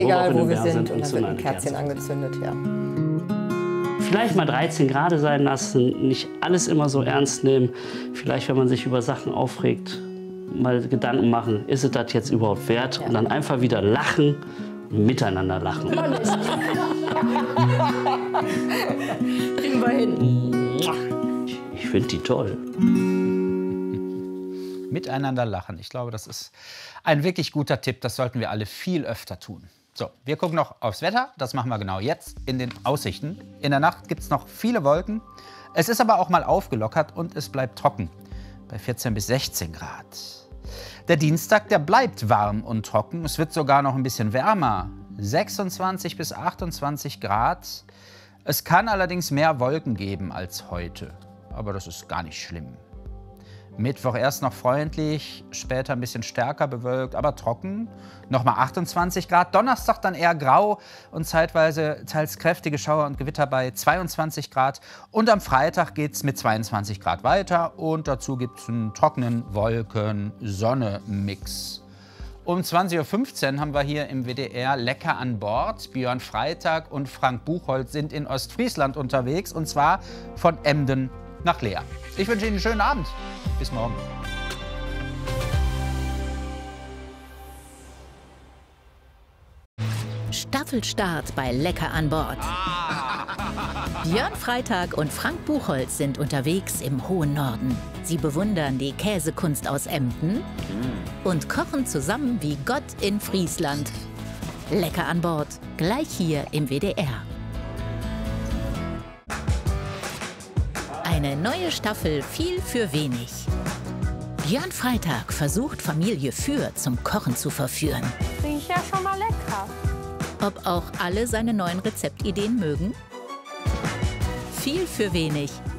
Egal, wo wir sind, und dann wird ein Kerzchen angezündet, ja. Vielleicht mal 13 Grad sein lassen, nicht alles immer so ernst nehmen. Vielleicht, wenn man sich über Sachen aufregt, mal Gedanken machen, ist es das jetzt überhaupt wert? Ja. Und dann einfach wieder lachen und miteinander lachen. Kriegen wir hin. Ich finde die toll. Miteinander lachen. Ich glaube, das ist ein wirklich guter Tipp. Das sollten wir alle viel öfter tun. So, wir gucken noch aufs Wetter. Das machen wir genau jetzt in den Aussichten. In der Nacht gibt es noch viele Wolken. Es ist aber auch mal aufgelockert und es bleibt trocken bei 14 bis 16 Grad. Der Dienstag, der bleibt warm und trocken. Es wird sogar noch ein bisschen wärmer. 26 bis 28 Grad. Es kann allerdings mehr Wolken geben als heute. Aber das ist gar nicht schlimm. Mittwoch erst noch freundlich, später ein bisschen stärker bewölkt, aber trocken. Nochmal 28 Grad. Donnerstag dann eher grau und zeitweise teils kräftige Schauer und Gewitter bei 22 Grad. Und am Freitag geht es mit 22 Grad weiter. Und dazu gibt es einen trockenen Wolken-Sonne-Mix. Um 20:15 Uhr haben wir hier im WDR Lecker an Bord. Björn Freitag und Frank Buchholz sind in Ostfriesland unterwegs. Und zwar von Emden nach Leer. Ich wünsche Ihnen einen schönen Abend. Bis morgen. Staffelstart bei Lecker an Bord. Björn Freitag und Frank Buchholz sind unterwegs im hohen Norden. Sie bewundern die Käsekunst aus Emden und kochen zusammen wie Gott in Friesland. Lecker an Bord, gleich hier im WDR. Eine neue Staffel viel für wenig. Björn Freitag versucht Familie Für zum Kochen zu verführen. Riecht ja schon mal lecker. Ob auch alle seine neuen Rezeptideen mögen? Viel für wenig.